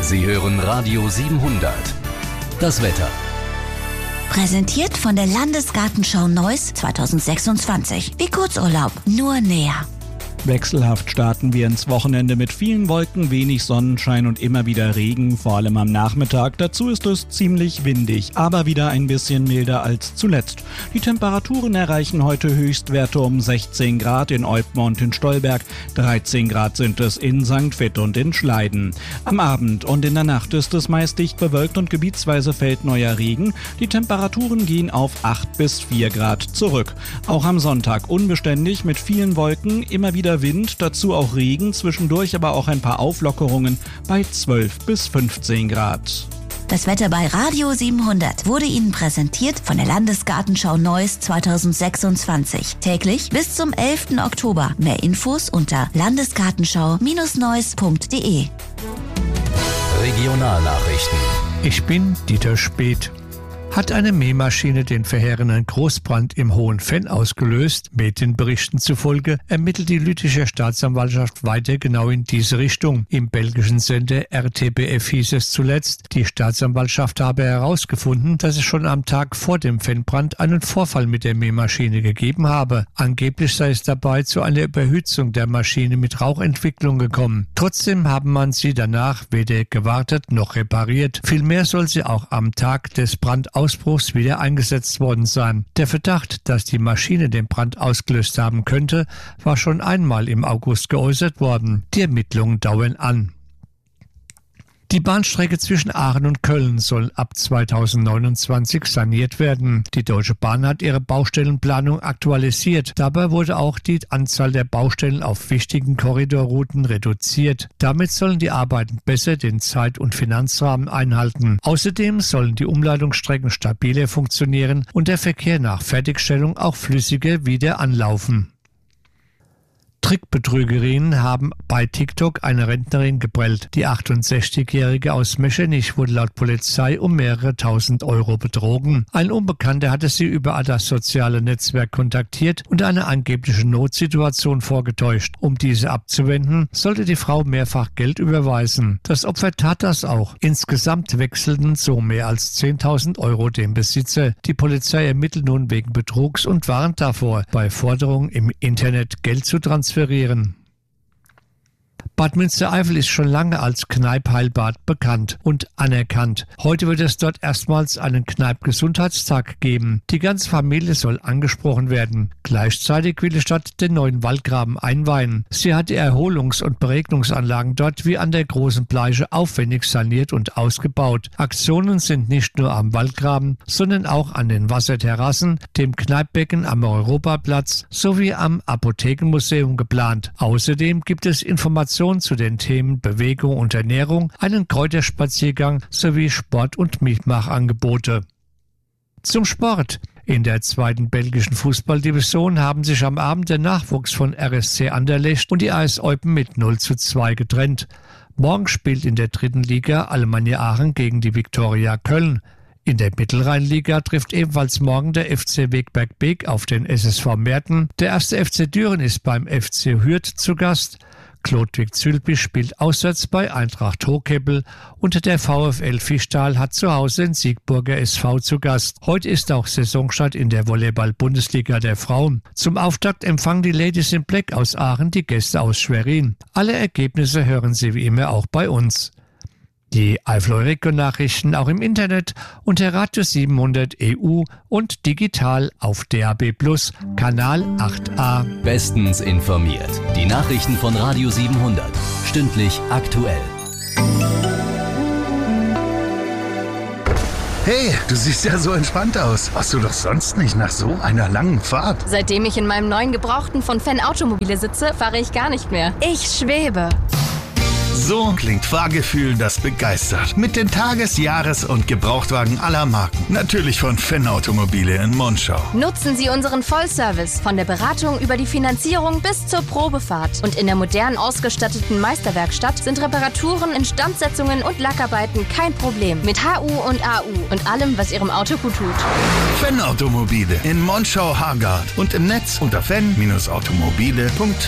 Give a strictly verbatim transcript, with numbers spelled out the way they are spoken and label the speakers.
Speaker 1: Sie hören Radio siebenhundert. Das Wetter.
Speaker 2: Präsentiert von der Landesgartenschau Neuss zweitausendsechsundzwanzig. Wie Kurzurlaub, nur näher.
Speaker 3: Wechselhaft starten wir ins Wochenende mit vielen Wolken, wenig Sonnenschein und immer wieder Regen, vor allem am Nachmittag. Dazu ist es ziemlich windig, aber wieder ein bisschen milder als zuletzt. Die Temperaturen erreichen heute Höchstwerte um sechzehn Grad in Eupen und in Stolberg, dreizehn Grad sind es in Sankt Vith und in Schleiden. Am Abend und in der Nacht ist es meist dicht bewölkt und gebietsweise fällt neuer Regen. Die Temperaturen gehen auf acht bis vier Grad zurück. Auch am Sonntag unbeständig mit vielen Wolken, immer wieder Wind, dazu auch Regen, zwischendurch aber auch ein paar Auflockerungen bei zwölf bis fünfzehn Grad.
Speaker 2: Das Wetter bei Radio siebenhundert wurde Ihnen präsentiert von der Landesgartenschau Neuss zweitausendsechsundzwanzig. Täglich bis zum elften Oktober. Mehr Infos unter landesgartenschau Neuss punkt de.
Speaker 1: Regionalnachrichten.
Speaker 4: Ich bin Dieter Speth. Hat eine Mähmaschine den verheerenden Großbrand im Hohen Venn ausgelöst? Medienberichten zufolge ermittelt die Lütticher Staatsanwaltschaft weiter genau in diese Richtung. Im belgischen Sender R T B F hieß es zuletzt, die Staatsanwaltschaft habe herausgefunden, dass es schon am Tag vor dem Vennbrand einen Vorfall mit der Mähmaschine gegeben habe. Angeblich sei es dabei zu einer Überhitzung der Maschine mit Rauchentwicklung gekommen. Trotzdem haben man sie danach weder gewartet noch repariert. Vielmehr soll sie auch am Tag des Brandausbruchs Ausbruchs wieder eingesetzt worden sein. Der Verdacht, dass die Maschine den Brand ausgelöst haben könnte, war schon einmal im August geäußert worden. Die Ermittlungen dauern an. Die Bahnstrecke zwischen Aachen und Köln soll ab zweitausendneunundzwanzig saniert werden. Die Deutsche Bahn hat ihre Baustellenplanung aktualisiert. Dabei wurde auch die Anzahl der Baustellen auf wichtigen Korridorrouten reduziert. Damit sollen die Arbeiten besser den Zeit- und Finanzrahmen einhalten. Außerdem sollen die Umleitungsstrecken stabiler funktionieren und der Verkehr nach Fertigstellung auch flüssiger wieder anlaufen. Trickbetrügerinnen haben bei TikTok eine Rentnerin geprellt. Die achtundsechzigjährige aus Mechernich wurde laut Polizei um mehrere tausend Euro betrogen. Ein Unbekannter hatte sie über das soziale Netzwerk kontaktiert und eine angebliche Notsituation vorgetäuscht. Um diese abzuwenden, sollte die Frau mehrfach Geld überweisen. Das Opfer tat das auch. Insgesamt wechselten so mehr als zehntausend Euro dem Besitzer. Die Polizei ermittelt nun wegen Betrugs und warnt davor, bei Forderungen im Internet Geld zu transferieren. Bad Münstereifel ist schon lange als Kneipp-Heilbad bekannt und anerkannt. Heute wird es dort erstmals einen Kneipp-Gesundheitstag geben. Die ganze Familie soll angesprochen werden. Gleichzeitig will die Stadt den neuen Waldgraben einweihen. Sie hat die Erholungs- und Beregnungsanlagen dort wie an der Großen Bleiche aufwendig saniert und ausgebaut. Aktionen sind nicht nur am Waldgraben, sondern auch an den Wasserterrassen, dem Kneippbecken am Europaplatz sowie am Apothekenmuseum geplant. Außerdem gibt es Informationen zu den Themen Bewegung und Ernährung, einen Kräuterspaziergang sowie Sport- und Mitmachangebote. Zum Sport. In der zweiten belgischen Fußballdivision haben sich am Abend der Nachwuchs von R S C Anderlecht und die A S Eupen mit null zu zwei getrennt. Morgen spielt in der dritten Liga Alemannia Aachen gegen die Viktoria Köln. In der Mittelrheinliga trifft ebenfalls morgen der F C Wegberg Beek auf den S S V Meerten. Der erste F C Düren ist beim F C Hürth zu Gast. Klodwig-Zülpich spielt auswärts bei Eintracht Hochkeppel und der VfL Fischtal hat zu Hause den Siegburger S V zu Gast. Heute ist auch Saisonstart in der Volleyball-Bundesliga der Frauen. Zum Auftakt empfangen die Ladies in Black aus Aachen die Gäste aus Schwerin. Alle Ergebnisse hören Sie wie immer auch bei uns. Die Eifel-Region-Nachrichten auch im Internet unter Radio siebenhundert E U und digital auf D A B Plus, Kanal acht a.
Speaker 1: Bestens informiert. Die Nachrichten von Radio siebenhundert. Stündlich aktuell.
Speaker 5: Hey, du siehst ja so entspannt aus. Warst du doch sonst nicht nach so einer langen Fahrt?
Speaker 6: Seitdem ich in meinem neuen Gebrauchten von Fenn Automobile sitze, fahre ich gar nicht mehr. Ich schwebe.
Speaker 5: So klingt Fahrgefühl, das begeistert. Mit den Tages-, Jahres- und Gebrauchtwagen aller Marken. Natürlich von Fenn Automobile in Monschau.
Speaker 6: Nutzen Sie unseren Vollservice von der Beratung über die Finanzierung bis zur Probefahrt. Und in der modern ausgestatteten Meisterwerkstatt sind Reparaturen, Instandsetzungen und Lackarbeiten kein Problem. Mit H U und A U und allem, was Ihrem Auto gut tut.
Speaker 5: Fenn Automobile in Monschau-Hargard und im Netz unter fenn Bindestrich automobile punkt